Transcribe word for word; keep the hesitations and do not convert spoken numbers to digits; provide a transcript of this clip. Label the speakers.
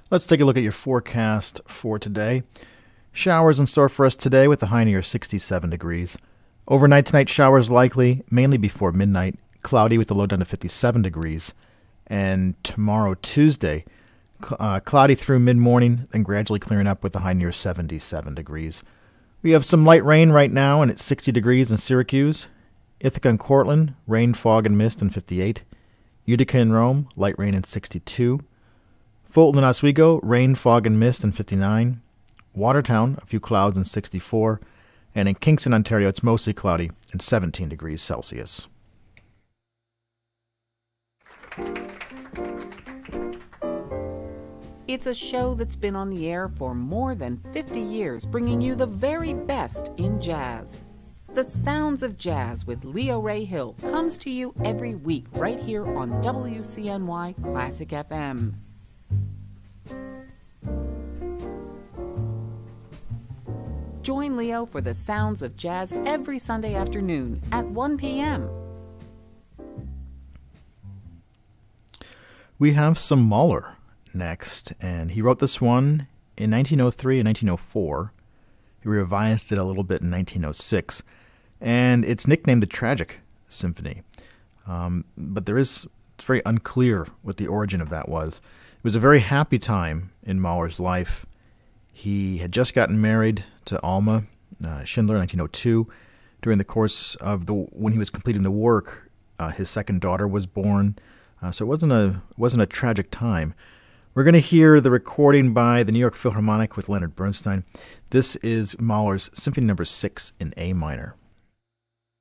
Speaker 1: Let's take a look at your forecast for today. Showers in store for us today with a high near sixty-seven degrees. Overnight tonight, showers likely, mainly before midnight. Cloudy with a low down to fifty-seven degrees. And tomorrow, Tuesday, cl- uh, cloudy through mid-morning, then gradually clearing up with a high near seventy-seven degrees. We have some light rain right now, and it's sixty degrees in Syracuse. Ithaca and Cortland, rain, fog, and mist, and fifty-eight. Utica and Rome, light rain, and sixty-two. Fulton and Oswego, rain, fog, and mist, and fifty-nine. Watertown, a few clouds, and sixty-four. And in Kingston, Ontario, it's mostly cloudy and seventeen degrees Celsius.
Speaker 2: It's a show that's been on the air for more than fifty years, bringing you the very best in jazz. The Sounds of Jazz with Leo Ray Hill comes to you every week right here on W C N Y Classic F M. Join Leo for the Sounds of Jazz every Sunday afternoon at one p.m.
Speaker 1: We have some Mahler next, and he wrote this one in nineteen oh three and nineteen oh four. He revised it a little bit in nineteen oh six, and it's nicknamed the Tragic Symphony. Um, but there is, it's very unclear what the origin of that was. It was a very happy time in Mahler's life. He had just gotten married to Alma uh, Schindler in nineteen oh two. During the course of the when he was completing the work, uh, his second daughter was born. Uh, so it wasn't a it wasn't a tragic time. We're going to hear the recording by the New York Philharmonic with Leonard Bernstein. This is Mahler's Symphony Number Six in A minor.